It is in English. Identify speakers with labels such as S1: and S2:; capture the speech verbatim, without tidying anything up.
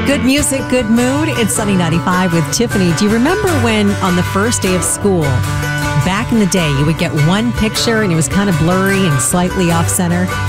S1: Good music, good mood. It's Sunny ninety-five with Tiffany. Do you remember when on the first day of school, back in the day, you would get one picture and it was kind of blurry and slightly off center?